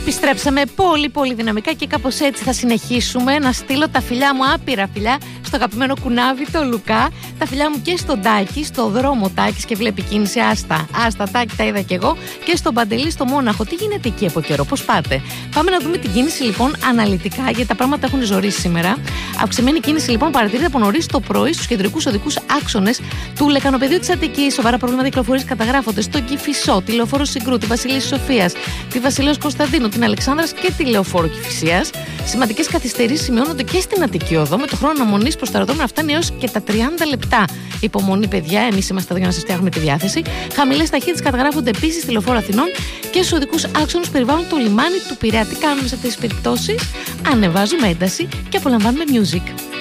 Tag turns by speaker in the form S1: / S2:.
S1: Επιστρέψαμε πολύ δυναμικά και κάπως έτσι θα συνεχίσουμε. Να στείλω τα φιλιά μου, άπειρα φιλιά, στο αγαπημένο κουνάβι, το Λουκά. Τα φιλιά μου και στον Τάκη, στο δρόμο Τάκης και βλέπει κίνηση. Άστα Τάκη, τα είδα κι εγώ. Και στον Παντελή στο Μόναχο. Τι γίνεται εκεί από καιρό, πώς πάτε? Πάμε να δούμε την κίνηση λοιπόν αναλυτικά, γιατί τα πράγματα έχουν ζορίσει σήμερα. Αυξημένη κίνηση λοιπόν παρατηρείται από νωρίς το πρωί στους κεντρικούς οδικούς άξονες του Λεκανοπεδίου της Αττικής. Σοβαρά προβλήματα κυκλοφορίας καταγράφονται στον Κηφισό, τη Λεωφόρο Συγκρού, τη Βασιλής Σοφίας, τη Βασιλέως Κωνσταντίνου, την Αλεξάνδρας και τη Λεωφόρο Κηφισίας. Σημαντικές καθυστερήσεις σημειώνονται και στην Αττική Οδό, με το χρόνο αναμονής προς τα αεροδρόμια να φτάνει έως και τα 30 λεπτά. Υπομονή, παιδιά, εμείς είμαστε εδώ για να σας φτιάχνουμε τη διάθεση. Χαμηλές ταχύτητες καταγράφονται επίσης στη Λεωφόρο Αθηνών και στους οδικούς άξονες περιβάλλουν το λιμάνι του Πειραιά. Τι κάνουμε σε αυτές τις περιπτώσεις? Ανεβάζουμε ένταση και απολαμβάνουμε music.